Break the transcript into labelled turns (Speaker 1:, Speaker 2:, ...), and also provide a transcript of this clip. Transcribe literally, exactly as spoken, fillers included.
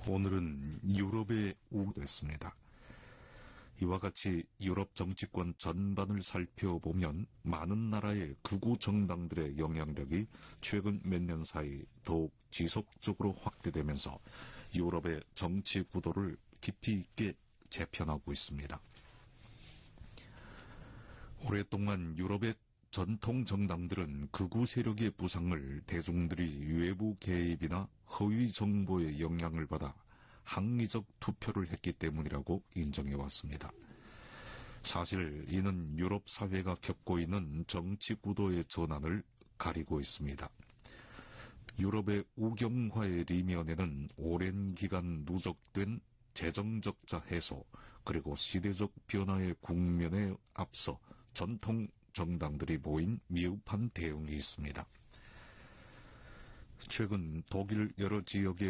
Speaker 1: 오늘은 유럽에 오됐습니다. 이와 같이 유럽 정치권 전반을 살펴보면 많은 나라의 극우 정당들의 영향력이 최근 몇 년 사이 더욱 지속적으로 확대되면서 유럽의 정치 구도를 깊이 있게 재편하고 있습니다. 오랫동안 유럽의 전통 정당들은 극우 세력의 부상을 대중들이 외부 개입이나 허위 정보의 영향을 받아 항의적 투표를 했기 때문이라고 인정해왔습니다. 사실 이는 유럽 사회가 겪고 있는 정치 구도의 전환을 가리고 있습니다. 유럽의 우경화의 리면에는 오랜 기간 누적된 재정적자 해소 그리고 시대적 변화의 국면에 앞서 전통 정당들이 보인 미흡한 대응이 있습니다. 최근 독일 여러 지역의